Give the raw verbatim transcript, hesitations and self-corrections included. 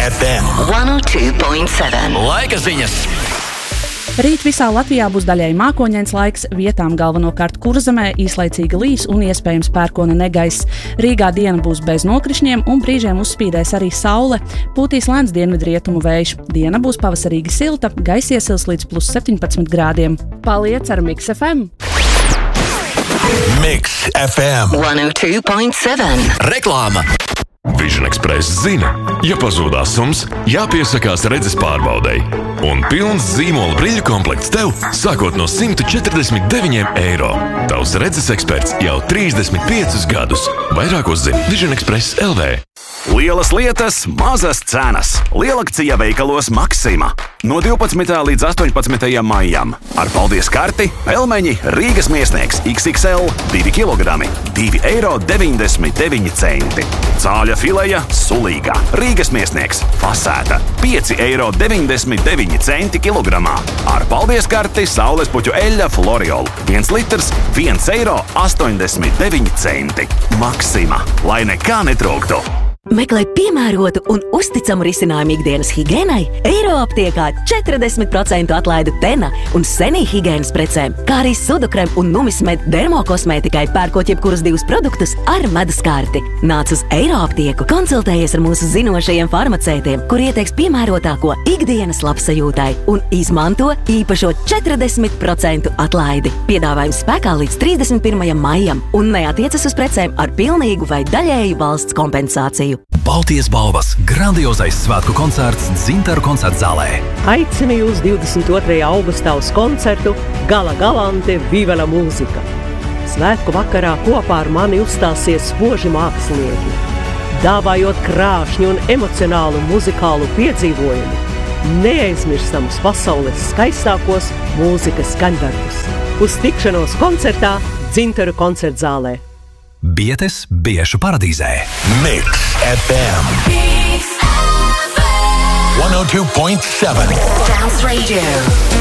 F M one oh two point seven. Laika ziņas! Rīt visā Latvijā būs daļēji mākoņains laiks, vietām galvenokārt Kurzemē īslaicīgi līs un iespējams pērkona negaiss. Rīgā diena būs bez nokrišņiem un brīžiem uzspīdēs arī saule. Pūtīs lēns dienvidrietumu vējš. Diena būs pavasarīgi silta, gaiss iesils līdz plus septiņpadsmit grādiem. Paliec ar Mix F M! Mix F M one oh two point seven. Reklāma! Vision Express zina, ja pazūdās sums, jāpiesakās redzes pārbaudei. Un pilns zīmola brīļu komplekts tev sākot no simt četrdesmit deviņi eiro. Tavs redzes eksperts jau trīsdesmit piecus gadus. Vairāk uzzini Vision Express L V. Lielas lietas, mazas cenas. Lielakcija veikalos Maxima. No divpadsmitā līdz astoņpadsmitajam maijam. Ar paldies karti, pelmeņi, Rīgas miesnieks X X L divi kilogrami, divi eiro deviņdesmit deviņi centi. Cāļa fileja sulīgā, Rīgas miesnieks fasēta, pieci eiro deviņdesmit deviņi centi kilogramā. Ar paldies karti saules puķu eļļa Floriol, viens litrs, viens eiro astoņdesmit deviņi centi. Maxima, lai nekā netrūktu. Meklē piemērotu un uzticamu risinājumu ikdienas higēnai, Eiroaptiekā četrdesmit procentu atlaidi Tena un Senī higēnas precēm, kā arī Sudokrem un Numismed dermokosmētikai pērkot jebkurus divus produktus ar medus karti. Nāc uz Eiroaptieku, konsultējies ar mūsu zinošajiem farmacētiem, kur ieteiks piemērotāko ikdienas labsajūtai un izmanto īpašo četrdesmit procentu atlaidi. Piedāvājums spēkā līdz trīsdesmit pirmajam maijam un neatiecas uz precēm ar pilnīgu vai daļēju valsts kompensāciju. Baltijas balvas grandiozais svētku koncerts Dzintaru koncertzālē. Aicinu jūs divdesmit otrajā augustā uz koncertu Gala Galante Viva la mūzika. Svētku vakarā kopā ar mani uzstāsies spoži mākslinieki, dāvājot krāšņu un emocionālu muzikālu piedzīvojumu, neaizmirstamus pasaules skaistākos mūzikas skaņdarbus. Uz tikšanos koncertā Dzintaru koncertzālē. Bietes biešu paradīzē. Mix F M one oh two point seven. Dance Radio.